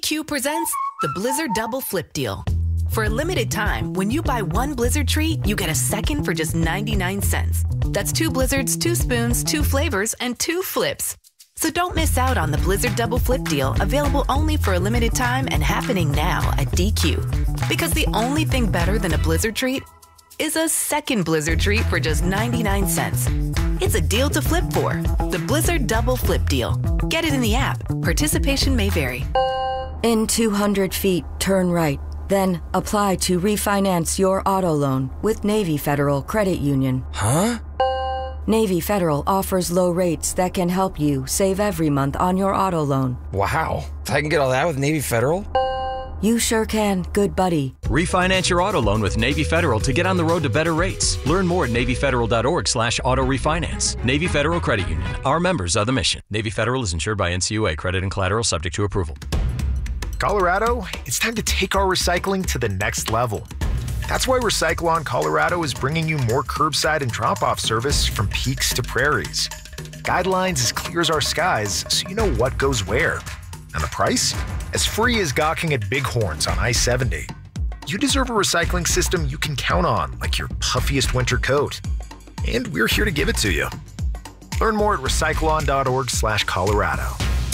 DQ presents the Blizzard Double Flip Deal. For a limited time, when you buy one Blizzard treat, you get a second for just 99 cents. That's 2 Blizzards, 2 spoons, 2 flavors, and 2 flips. So don't miss out on the Blizzard Double Flip Deal, available only for a limited time and happening now at DQ. Because the only thing better than a Blizzard treat is a second Blizzard treat for just 99 cents. It's a deal to flip for. The Blizzard Double Flip Deal. Get it in the app. Participation may vary. In 200 feet, turn right. Then apply to refinance your auto loan with Navy Federal Credit Union. Huh? Navy Federal offers low rates that can help you save every month on your auto loan. Wow. I can get all that with Navy Federal? You sure can, good buddy. Refinance your auto loan with Navy Federal to get on the road to better rates. Learn more at NavyFederal.org/auto refinance. Navy Federal Credit Union. Our members are the mission. Navy Federal is insured by NCUA. Credit and collateral subject to approval. Colorado, it's time to take our recycling to the next level. That's why Recyclon Colorado is bringing you more curbside and drop-off service from peaks to prairies. Guidelines as clear as our skies, so you know what goes where. And the price? As free as gawking at Bighorns on I-70. You deserve a recycling system you can count on, like your puffiest winter coat. And we're here to give it to you. Learn more at recyclon.org/Colorado.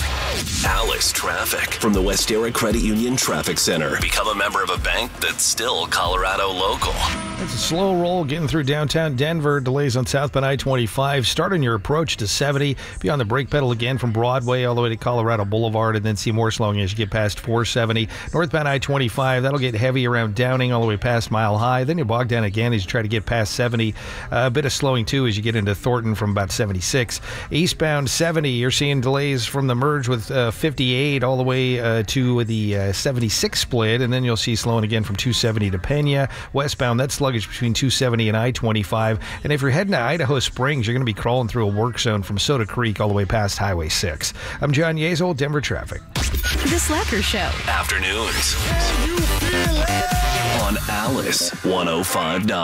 Alice Traffic from the Westera Credit Union Traffic Center. Become a member of a bank that's still Colorado local. It's a slow roll getting through downtown Denver. Delays on southbound I-25. Start on your approach to 70. Be on the brake pedal again from Broadway all the way to Colorado Boulevard, and then see more slowing as you get past 470. Northbound I-25, that'll get heavy around Downing all the way past Mile High. Then you bog down again as you try to get past 70. A bit of slowing, too, as you get into Thornton from about 76. Eastbound 70, you're seeing delays from the merge with 58 all the way to the 76 split, and then you'll see slowing again from 270 to Pena. Westbound, that's sluggish between 270 and I-25. And if you're heading to Idaho Springs, you're going to be crawling through a work zone from Soda Creek all the way past Highway 6. I'm John Yezel, Denver Traffic. The Slacker Show. Afternoons on Alice 105.9.